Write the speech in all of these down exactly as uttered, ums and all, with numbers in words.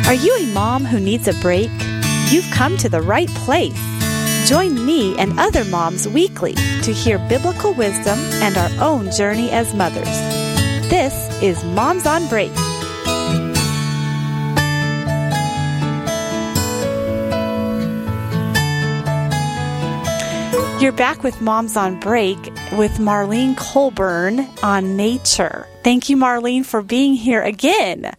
Are you a mom who needs a break? You've come to the right place. Join me and other moms weekly to hear biblical wisdom and our own journey as mothers. This is Moms on Break. You're back with Moms on Break with Marlene Colburn on nature. Thank you, Marlene, for being here again.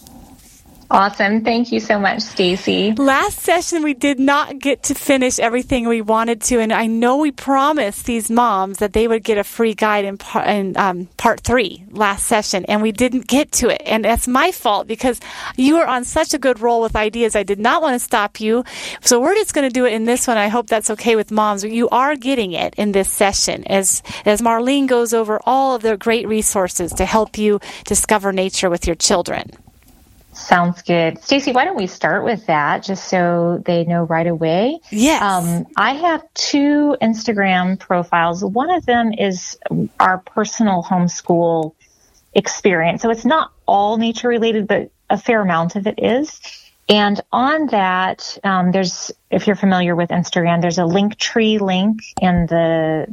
Awesome. Thank you so much, Stacy. Last session, we did not get to finish everything we wanted to, and I know we promised these moms that they would get a free guide in, par- in um, part three last session, and we didn't get to it. And that's my fault because you were on such a good roll with ideas. I did not want to stop you. So we're just going to do it in this one. I hope that's okay with moms. You are getting it in this session as, as Marlene goes over all of their great resources to help you discover nature with your children. Sounds good. Stacy, why don't we start with that just so they know right away? Yes. Um, I have two Instagram profiles. One of them is our personal homeschool experience. So it's not all nature related, but a fair amount of it is. And on that, um, there's, if you're familiar with Instagram, there's a Linktree link in the,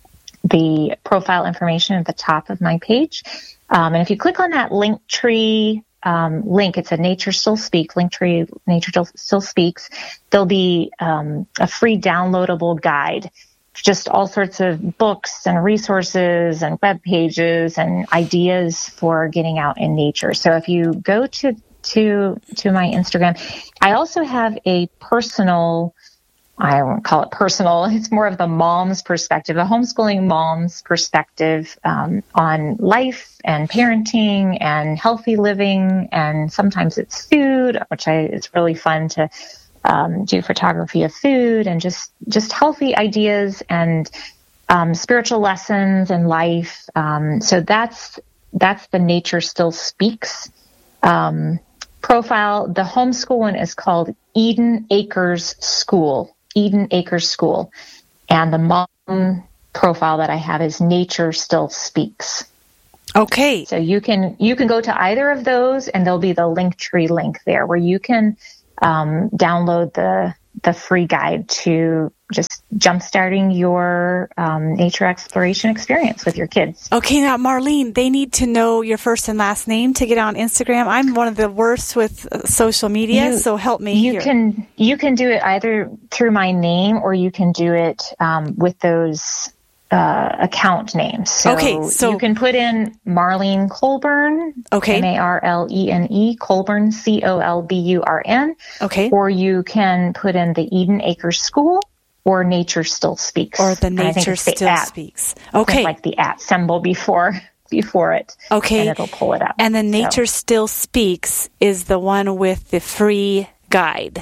the profile information at the top of my page. Um, and if you click on that Linktree Um, link, it's a Nature Still Speaks, Linktree, Nature Still Speaks. There'll be um, a free downloadable guide, just all sorts of books and resources and web pages and ideas for getting out in nature. So if you go to to to my Instagram, I also have a personal, I won't call it personal, it's more of the mom's perspective, a homeschooling mom's perspective um, on life and parenting and healthy living. And sometimes it's food, which I, it's really fun to um, do photography of food and just, just healthy ideas and um, spiritual lessons in life. Um, so that's, that's the Nature Still Speaks um, profile. The homeschool one is called Eden Acres School. Eden Acres School. And the mom profile that I have is Nature Still Speaks. Okay. So you can you can go to either of those, and there'll be the Linktree link there where you can um, download the the free guide to just jumpstarting your um, nature exploration experience with your kids. Okay, now Marlene, they need to know your first and last name to get on Instagram. I'm one of the worst with uh, social media, you, so help me you here. can you can do it either through my name or you can do it um, with those uh, account names. So, okay, so you can put in Marlene Colburn, okay, M A R L E N E, Colburn, C O L B U R N. Okay. Or you can put in the Eden Acres School or Nature Still Speaks. Or the Nature Still at, Speaks. Okay. Like the at symbol before before it. Okay. And it'll pull it up. And the Nature so. Still Speaks is the one with the free guide.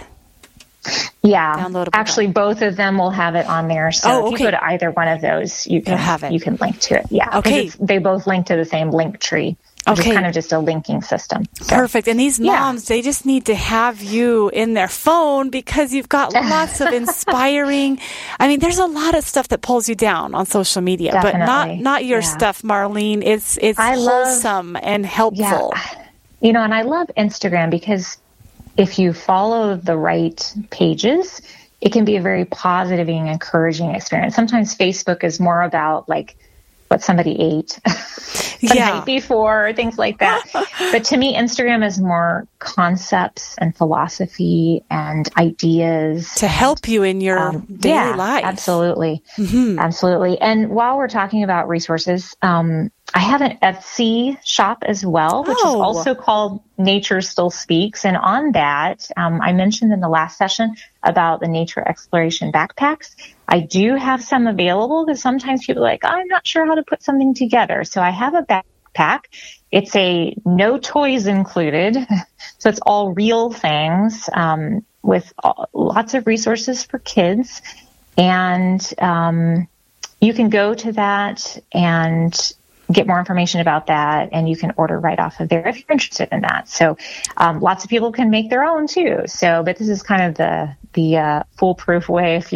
Yeah, Downloadable actually, guide. both of them will have it on there. So oh, if okay. you go to either one of those, you can You'll have it. You can link to it. Yeah, okay. They both link to the same link tree. Which okay, is kind of just a linking system. So. Perfect. And these moms, yeah. they just need to have you in their phone because you've got lots of inspiring. I mean, there's a lot of stuff that pulls you down on social media, Definitely. but not not your yeah. stuff, Marlene. It's it's I wholesome love, and helpful. Yeah. You know, and I love Instagram because if you follow the right pages, it can be a very positive and encouraging experience. Sometimes Facebook is more about like what somebody ate the yeah. night before, things like that. But to me, Instagram is more concepts and philosophy and ideas. To help you in your um, daily yeah, life. Absolutely. Mm-hmm. Absolutely. And while we're talking about resources, um, I have an Etsy shop as well, which oh. is also called Nature Still Speaks. And on that, um, I mentioned in the last session about the nature exploration backpacks. I do have some available because sometimes people are like, I'm not sure how to put something together. So I have a backpack. It's a no toys included. So it's all real things um, with all, lots of resources for kids. And um, you can go to that and get more information about that, and you can order right off of there if you're interested in that. So um, lots of people can make their own too. So, but this is kind of the the uh, foolproof way if you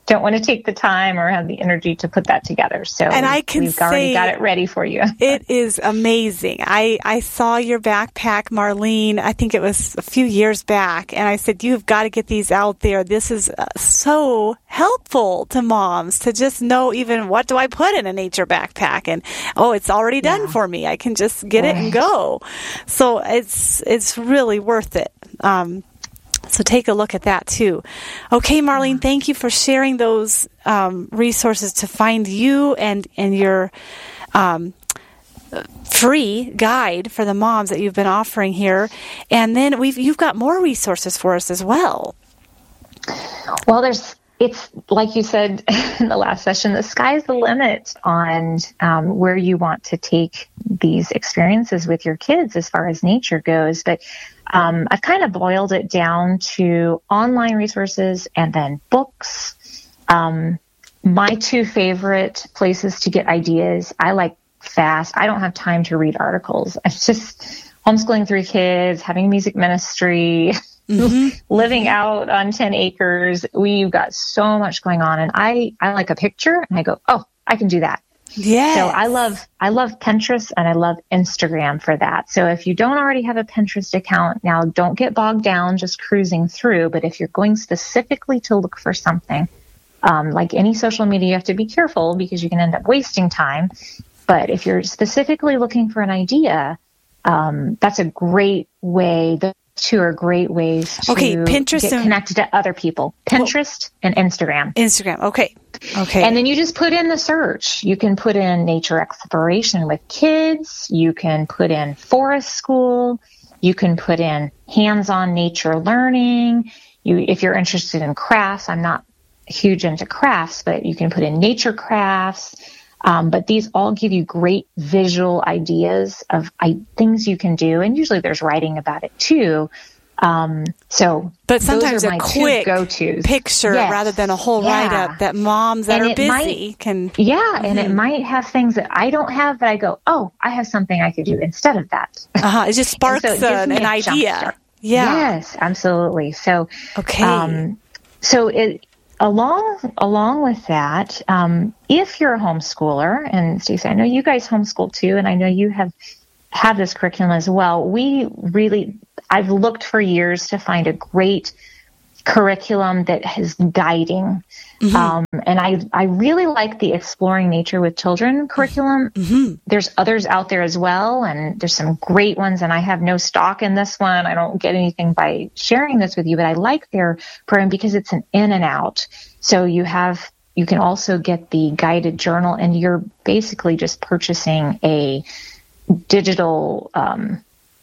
don't want to take the time or have the energy to put that together. So and I can we've already got it ready for you. It is amazing. I, I saw your backpack, Marlene, I think it was a few years back, and I said, you've got to get these out there. This is uh, so helpful to moms to just know even what do I put in a nature backpack, and oh, it's already done yeah. for me. I can just get right. it and go. So it's it's really worth it. Um, So take a look at that too. Okay, Marlene, thank you for sharing those um, resources to find you and, and your um, free guide for the moms that you've been offering here. And then we've you've got more resources for us as well. Well, there's it's like you said in the last session, the sky's the limit on um, where you want to take these experiences with your kids as far as nature goes. But um, I've kind of boiled it down to online resources and then books. Um, my two favorite places to get ideas, I like fast. I don't have time to read articles. I'm just homeschooling three kids, having music ministry, mm-hmm. living out on ten acres. We've got so much going on, and I, I like a picture and I go, oh, I can do that. Yeah. So I love, I love Pinterest and I love Instagram for that. So if you don't already have a Pinterest account, now don't get bogged down just cruising through. But if you're going specifically to look for something, um, like any social media, you have to be careful because you can end up wasting time. But if you're specifically looking for an idea, um, that's a great way. The two are great ways to okay, Pinterest get and, connected to other people. Pinterest well, and Instagram. Instagram. Okay. Okay. And then you just put in the search. You can put in nature exploration with kids. You can put in forest school. You can put in hands-on nature learning. You, if you're interested in crafts, I'm not huge into crafts, but you can put in nature crafts. Um, but these all give you great visual ideas of I, things you can do. And usually there's writing about it too. Um, so, but sometimes those are a my quick go-tos. picture yes. rather than a whole yeah. write-up that moms that and are busy might, can. Yeah. Mm-hmm. And it might have things that I don't have, but I go, oh, I have something I could do instead of that. Uh-huh. It just sparks so it an, an idea. Yeah. Yes, absolutely. So, okay. Um, so it, Along along with that, um, if you're a homeschooler, and Stacey, I know you guys homeschool too, and I know you have had this curriculum as well. We really, I've looked for years to find a great curriculum that is guiding. Mm-hmm. Um, and I, I really like the Exploring Nature with Children curriculum. Mm-hmm. There's others out there as well, and there's some great ones, and I have no stock in this one. I don't get anything by sharing this with you, but I like their program because it's an in and out. So you have, you can also get the guided journal, and you're basically just purchasing a digital, um,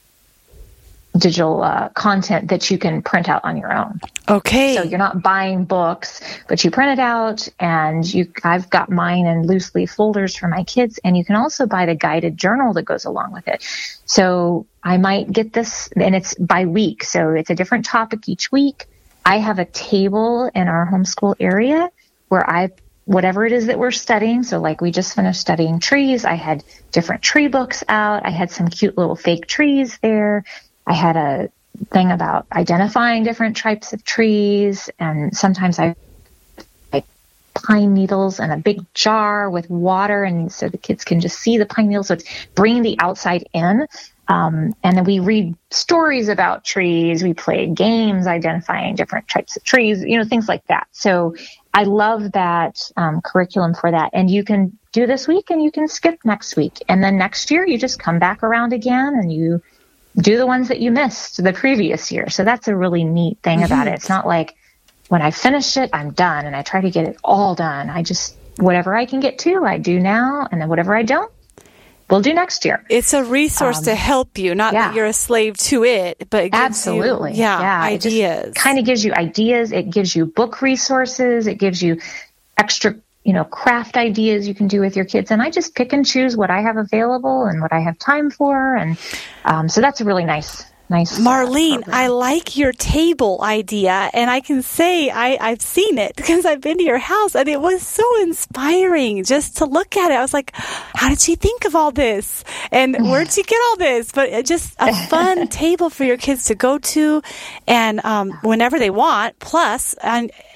digital uh, content that you can print out on your own. Okay. So you're not buying books, but you print it out, and you. I've got mine in loose leaf folders for my kids, and you can also buy the guided journal that goes along with it. So I might get this, and it's by week, so it's a different topic each week. I have a table in our homeschool area where I, whatever it is that we're studying, so like we just finished studying trees, I had different tree books out. I had some cute little fake trees there. I had a thing about identifying different types of trees, and sometimes I like pine needles in a big jar with water, and so the kids can just see the pine needles. So it's bringing the outside in. Um, and then we read stories about trees. We play games identifying different types of trees, you know, things like that. So I love that um, curriculum for that. And you can do this week and you can skip next week. And then next year you just come back around again and you do the ones that you missed the previous year. So that's a really neat thing mm-hmm. about it. It's not like when I finish it, I'm done, and I try to get it all done. I just, whatever I can get to, I do now, and then whatever I don't, we'll do next year. It's a resource um, to help you, not yeah. that you're a slave to it, but it gives absolutely, you, yeah, yeah, ideas. It kind of gives you ideas. It gives you book resources. It gives you extra, you know, craft ideas you can do with your kids. And I just pick and choose what I have available and what I have time for. And um, so that's a really nice, nice. Marlene, uh, I like your table idea. And I can say I, I've seen it because I've been to your house, and it was so inspiring just to look at it. I was like, how did she think of all this? And where'd she get all this? But it just a fun table for your kids to go to and um, whenever they want. Plus, and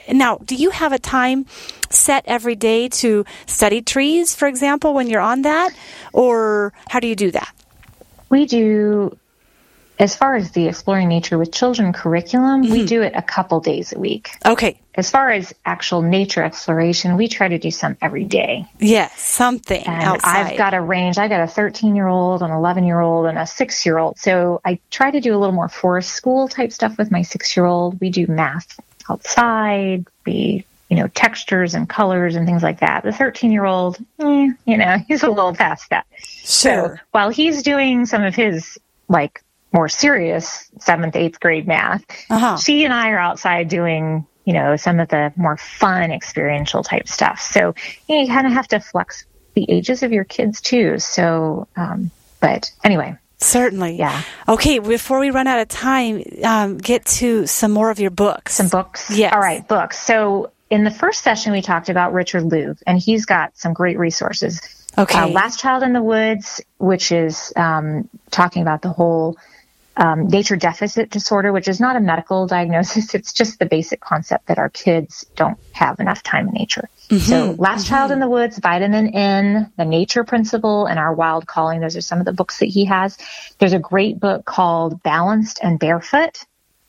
Now, do you have a time set every day to study trees, for example, when you're on that? Or how do you do that? We do, as far as the Exploring Nature with Children curriculum, mm-hmm. we do it a couple days a week. Okay. As far as actual nature exploration, we try to do some every day. Yes, something and outside. I've got a range. I got a thirteen-year-old, an eleven-year-old, and a six-year-old. So I try to do a little more forest school type stuff with my six-year-old. We do math outside, we, you know, textures and colors and things like that. The thirteen-year-old, eh, you know, he's a little past that. Sure. So while he's doing some of his, like, more serious seventh, eighth grade math, uh-huh. she and I are outside doing, you know, some of the more fun experiential type stuff. So you know, you kind of have to flex the ages of your kids too. So, um, but anyway. Certainly. Yeah. Okay, before we run out of time, um, get to some more of your books. Some books? Yes. All right, books. So in the first session, we talked about Richard Louv, and he's got some great resources. Okay. Uh, Last Child in the Woods, which is um, talking about the whole um, nature deficit disorder, which is not a medical diagnosis. It's just the basic concept that our kids don't have enough time in nature. Mm-hmm. So Last mm-hmm. Child in the Woods, Vitamin N, The Nature Principle, and Our Wild Calling. Those are some of the books that he has. There's a great book called Balanced and Barefoot.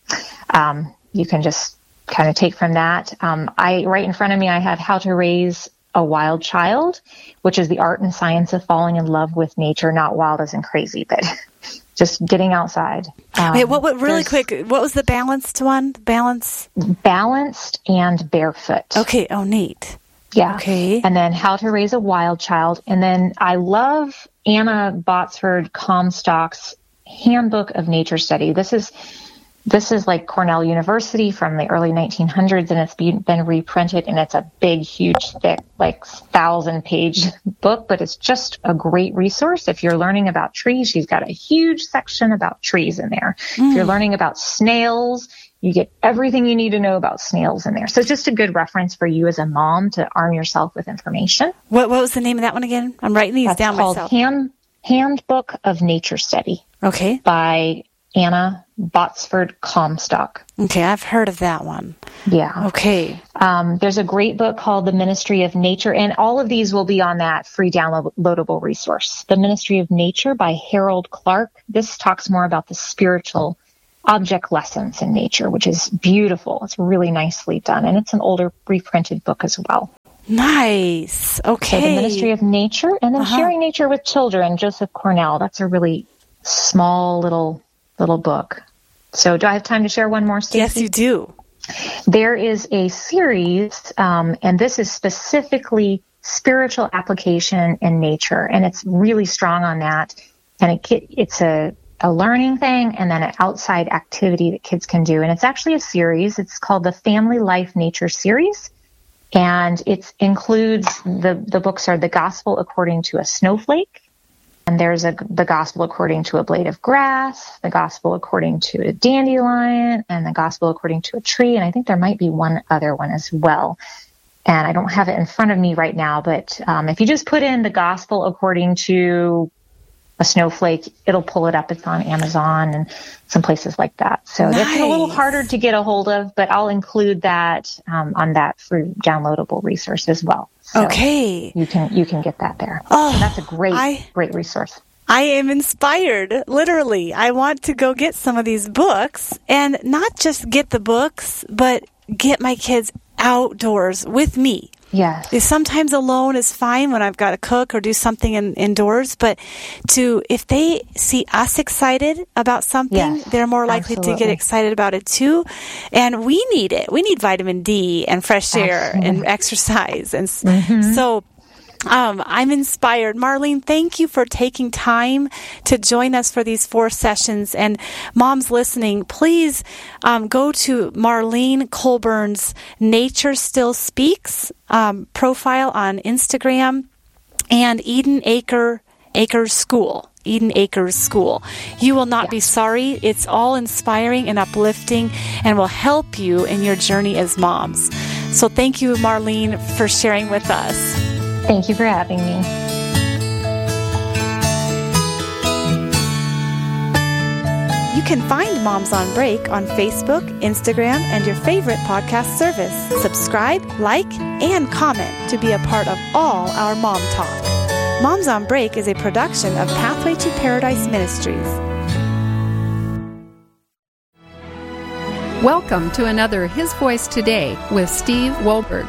Um, you can just kind of take from that. Um, I right in front of me, I have How to Raise a Wild Child, which is the art and science of falling in love with nature, not wild as in crazy, but just getting outside. Um, Wait, what, what, really quick, what was the balanced one? Balance? Balanced and Barefoot. Okay. Oh, neat. Yeah. Okay. And then How to Raise a Wild Child. And then I love Anna Botsford Comstock's Handbook of Nature Study. This is This is like Cornell University from the early nineteen hundreds, and it's been, been reprinted, and it's a big, huge, thick, like thousand-page book, but it's just a great resource. If you're learning about trees, she's got a huge section about trees in there. Mm. If you're learning about snails, you get everything you need to know about snails in there. So it's just a good reference for you as a mom to arm yourself with information. What, what was the name of that one again? I'm writing these That's down called myself. Hand, Handbook of Nature Study. Okay. By Anna Botsford Comstock. Okay, I've heard of that one. Yeah. Okay. Um, there's a great book called The Ministry of Nature, and all of these will be on that free downloadable resource. The Ministry of Nature by Harold Clark. This talks more about the spiritual object lessons in nature, which is beautiful. It's really nicely done, and it's an older reprinted book as well. Nice. Okay. So The Ministry of Nature, and then uh-huh. Sharing Nature with Children, Joseph Cornell. That's a really small little little book. So do I have time to share one more, Stacey? Yes, you do. There is a series, um, and this is specifically spiritual application in nature, and it's really strong on that. And it, it's a, a learning thing and then an outside activity that kids can do. And it's actually a series. It's called the Family Life Nature Series. And it includes, the, the books are The Gospel According to a Snowflake, and there's a, the Gospel According to a Blade of Grass, the Gospel According to a Dandelion, and the Gospel According to a Tree. And I think there might be one other one as well. And I don't have it in front of me right now, but um, if you just put in the Gospel According to a Snowflake, it'll pull it up. It's on Amazon and some places like that. So nice. That's a little harder to get a hold of, but I'll include that um, on that free downloadable resource as well. So okay. You can you can get that there. Oh, so that's a great, I, great resource. I am inspired, literally. I want to go get some of these books, and not just get the books, but get my kids outdoors with me. Yes. Sometimes alone is fine when I've got to cook or do something in, indoors, but to if they see us excited about something, yes, they're more likely absolutely. to get excited about it too. And we need it. We need vitamin D and fresh air absolutely. And exercise. And mm-hmm. so Um, I'm inspired. Marlene, thank you for taking time to join us for these four sessions. And moms listening, please um, go to Marlene Colburn's Nature Still Speaks um, profile on Instagram and Eden Acre Acres School. Eden Acres School. You will not yeah. be sorry. It's all inspiring and uplifting and will help you in your journey as moms. So thank you, Marlene, for sharing with us. Thank you for having me. You can find Moms on Break on Facebook, Instagram, and your favorite podcast service. Subscribe, like, and comment to be a part of all our Mom Talk. Moms on Break is a production of Pathway to Paradise Ministries. Welcome to another His Voice Today with Steve Wohlberg.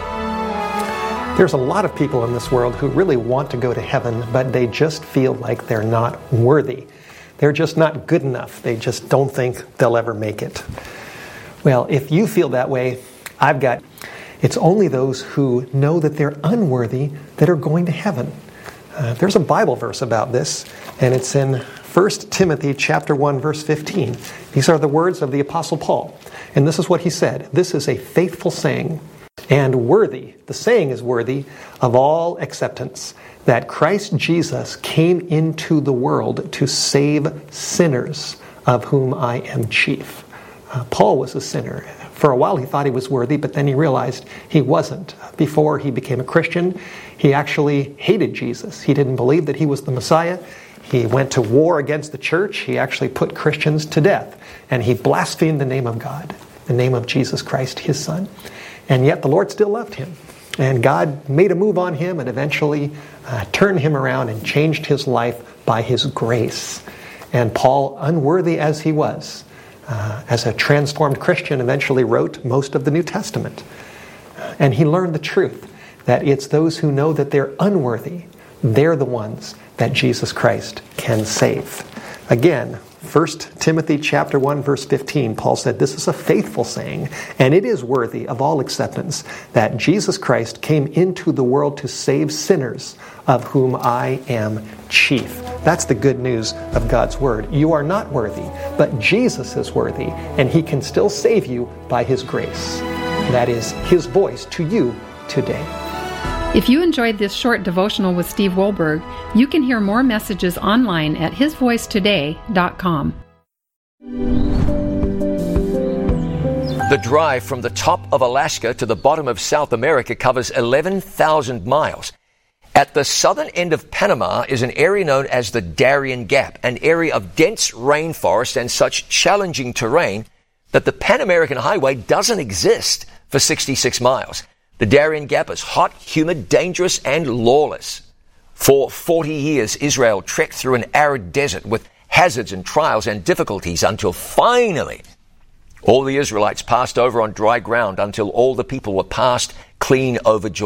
There's a lot of people in this world who really want to go to heaven, but they just feel like they're not worthy. They're just not good enough. They just don't think they'll ever make it. Well, if you feel that way, I've got, it's only those who know that they're unworthy that are going to heaven. Uh, there's a Bible verse about this, and it's in First Timothy chapter one, verse fifteen. These are the words of the Apostle Paul. And this is what he said. This is a faithful saying and worthy, the saying is worthy of all acceptance, that Christ Jesus came into the world to save sinners, of whom I am chief. Uh, Paul was a sinner. For a while he thought he was worthy, but then he realized he wasn't. Before he became a Christian, he actually hated Jesus. He didn't believe that he was the Messiah. He went to war against the church. He actually put Christians to death. And he blasphemed the name of God, the name of Jesus Christ, his Son. And yet the Lord still loved him. And God made a move on him and eventually uh, turned him around and changed his life by his grace. And Paul, unworthy as he was, uh, as a transformed Christian, eventually wrote most of the New Testament. And he learned the truth, that it's those who know that they're unworthy, they're the ones that Jesus Christ can save. Again, First Timothy chapter one, verse fifteen, Paul said, this is a faithful saying, and it is worthy of all acceptance, that Jesus Christ came into the world to save sinners, of whom I am chief. That's the good news of God's Word. You are not worthy, but Jesus is worthy, and He can still save you by His grace. That is His voice to you today. If you enjoyed this short devotional with Steve Wohlberg, you can hear more messages online at his voice today dot com. The drive from the top of Alaska to the bottom of South America covers eleven thousand miles. At the southern end of Panama is an area known as the Darien Gap, an area of dense rainforest and such challenging terrain that the Pan American Highway doesn't exist for sixty-six miles. The Darien Gap is hot, humid, dangerous, and lawless. For forty years, Israel trekked through an arid desert with hazards and trials and difficulties until finally all the Israelites passed over on dry ground until all the people were passed clean over Jordan.